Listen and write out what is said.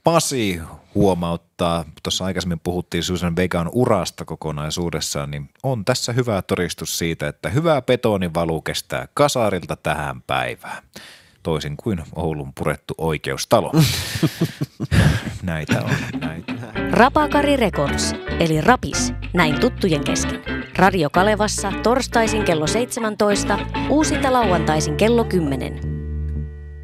Pasi huomauttaa, tuossa aikaisemmin puhuttiin Susan Vegan urasta kokonaisuudessaan, niin on tässä hyvä todistus siitä, että hyvä betonivalu kestää kasarilta tähän päivään. Toisin kuin Oulun purettu oikeustalo. Näitä on, näitä. Rapakari Records, eli Rapis, näin tuttujen kesken. Radio Kalevassa torstaisin kello 17, uusinta lauantaisin kello 10.